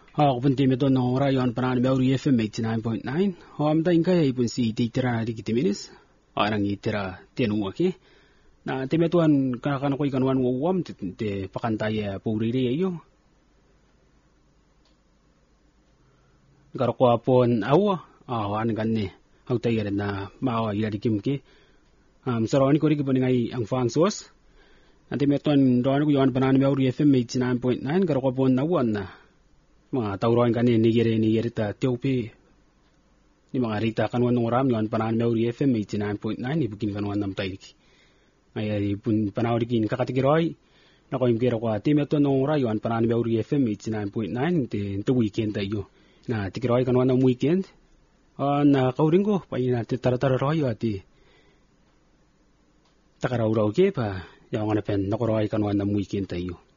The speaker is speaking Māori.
Punti meton no rayon panan Mauri FM 89.9. Am da inka ibun si titira di kitiminis. Arang itira tianu aki. Na timetuan kana ko ikan wan wam te pakantaya puriri ayo. Garo ko apon awa. An ganne. Au tayo na maawa ila dikimki. Saroni ko rin ngai ang fang sos. Nanti meton doan ko yon panan Mauri FM 89.9. Garo ko apon awa na. Mga tauron kani nigeri ta teupi ni mga rita kanwan ng oram yon panan Mauri FM 89.9 ibukin kanwan nam taiki ay pun panawdikin kakatigiroy na ko imkero ko timeto ng ora yon panan Mauri FM 89.9 te weekend tayo na tigiroy kanwan ng weekend na kauring ko pa ina tararoy ati takaraw ke pa yung nga pen nakoroy kanwan ng weekend tayo